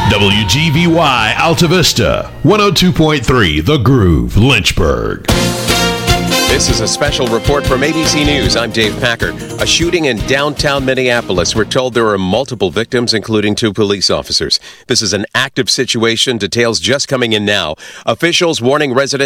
WGVY Alta Vista, 102.3 The Groove, Lynchburg. This is a special report from ABC News. I'm Dave Packer. A shooting in downtown Minneapolis. We're told there are multiple victims, including 2 police officers. This is an active situation. Details just coming in now. Officials warning residents